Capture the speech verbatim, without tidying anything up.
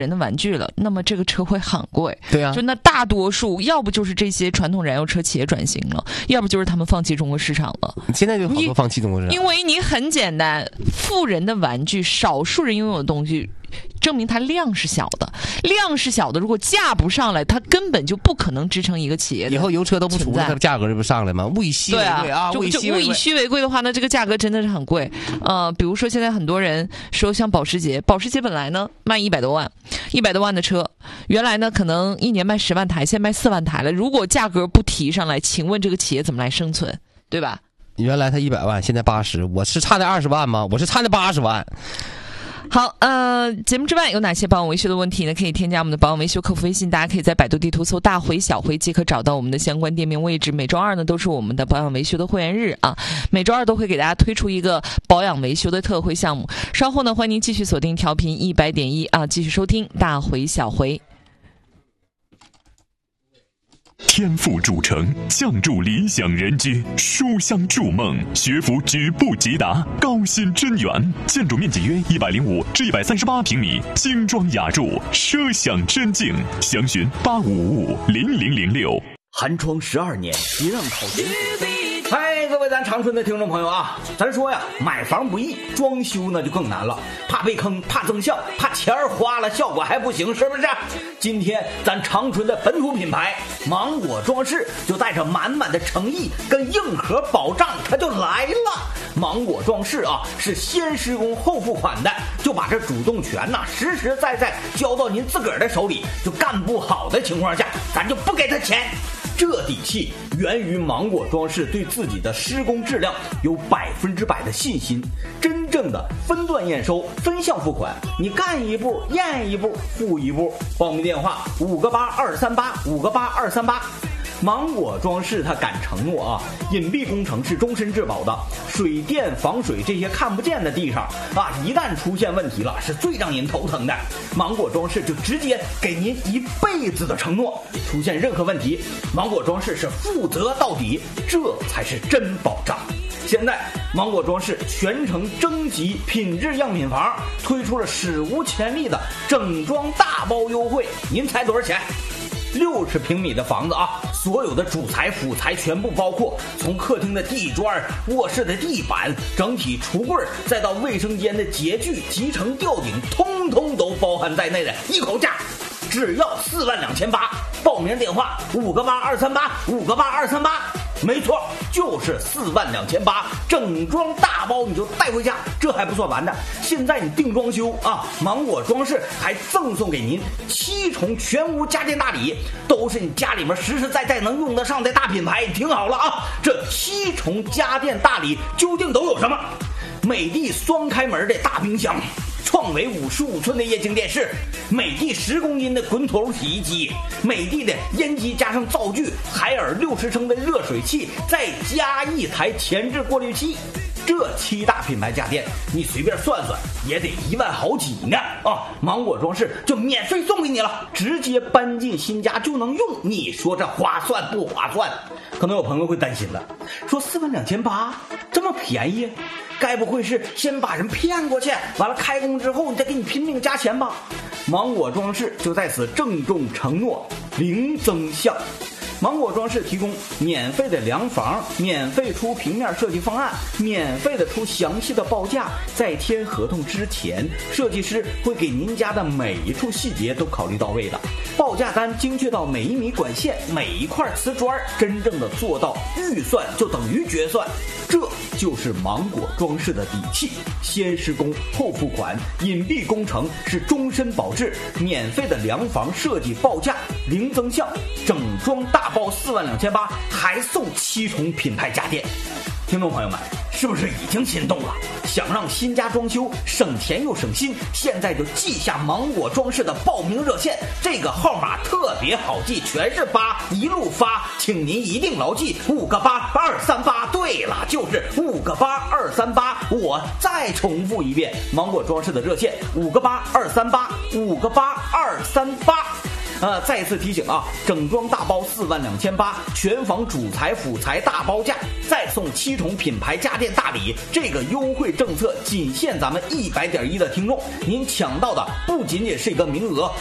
人的玩具了，那么这个车会很贵。 对啊， 就那大多数要不就是这些传统燃油车企业转型了，要不就是他们放弃中国市场了。 现在就好多放弃中国市场， 因为你很简单，富人的玩具，少数人拥有的东西，证明它量是小的，量是小的，如果价不上来，它根本就不可能支撑一个企业的。 以后油车都不出了，它的价格就不上来吗？物以稀为贵啊， 物以稀为贵。 物以稀为贵的话，那这个价格真的是很贵。呃，比如说现在很多人说，像保时捷，保时捷本来呢卖一百多万，一百多万的车，原来呢可能一年卖十万台，现在卖四万台了。如果价格不提上来，请问这个企业怎么来生存？对吧？ 原来它一百万，现在八十，我是差那二十万吗？我是差那八十万。 好，呃，节目之外有哪些保养维修的问题呢？可以添加我们的保养维修客服微信，大家可以在百度地图搜大回小回即可找到我们的相关店面位置。每周二呢都是我们的保养维修的会员日啊，每周二都会给大家推出一个保养维修的特惠项目。稍后呢，欢迎您继续锁定调频一百点一啊，继续收听大回小回。 天赋铸成，相助理想人居，书香筑梦，学府止步即达，高新真源，建筑面积约一百零五至一百三十八平米，精装雅筑，奢享真境。详询八五五五零零零六。 寒窗十二年，别让考前。嗨，各位咱长春的听众朋友啊，咱说呀，买房不易，装修呢就更难了，怕被坑，怕增效，怕钱儿花了效果还不行，是不是？今天咱长春的本土品牌芒果装饰就带着满满的诚意跟硬核保障，它就来了。芒果装饰啊，是先施工后付款的，就把这主动权呐、啊、实实在在交到您自个儿的手里，就干不好的情况下，咱就不给他钱。这底气源于芒果装饰对自己的施工质量有百分之百的信心，真正的分段验收、分项付款，你干一步验一步付一步。报名电话五个八二三八五个八二三八。芒果装饰它敢承诺啊，隐蔽工程是终身质保的，水电防水这些看不见的地方啊，一旦出现问题了，是最让人头疼的。芒果装饰就直接给您一辈子的承诺，出现任何问题，芒果装饰是负责到底，这才是真保障。现在芒果装饰全程征集品质样品房，推出了史无前例的整装大包优惠，您猜多少钱？六十平米的房子啊，所有的主材辅材全部包括，从客厅的地砖、卧室的地板、整体橱柜，再到卫生间的洁具、集成吊顶，通通都包含在内的一口价，只要四万两千八。报名电话五个八二三八五个八二三八。没错，就是四万两千八，整装大包你就带回家。这还不算完的，现在你定装修啊，芒果装饰还赠送给您七重全屋家电大礼，都是你家里面实实在在能用得上的大品牌。听好了啊，这七重家电大礼究竟都有什么？美的双开门的大冰箱，创维五十五寸的液晶电视，美的十公斤的滚筒洗衣机，美的的烟机加上灶具，海尔六十升的热水器，再加一台前置过滤器。这七大品牌家电，你随便算算也得一万好几呢啊！芒果装饰就免费送给你了，直接搬进新家就能用。你说这划算不划算？可能有朋友会担心了，说四万两千八这么便宜，该不会是先把人骗过去，完了开工之后你再给你拼命加钱吧？芒果装饰就在此郑重承诺，零增项。芒果装饰提供免费的量房，免费出平面设计方案，免费的出详细的报价。在签合同之前，设计师会给您家的每一处细节都考虑到位的，报价单精确到每一米管线、每一块瓷砖，真正的做到预算就等于决算。这就是芒果装饰的底气，先施工后付款，隐蔽工程是终身保质，免费的量房设计报价零增项，整装大包四万两千八，还送七重品牌家电。听众朋友们，是不是已经心动了？想让新家装修省钱又省心，现在就记下芒果装饰的报名热线，这个号码特别好记，全是八，一路发，请您一定牢记五个八二三八。对了，就是五个八二三八。我再重复一遍，芒果装饰的热线五个八二三八，五个八二三八。 呃，再次提醒啊，整装大包四万两千八，全房主材辅材大包价，再送七重品牌家电大礼，这个优惠政策仅限咱们一百点一的听众，您抢到的不仅仅是一个名额，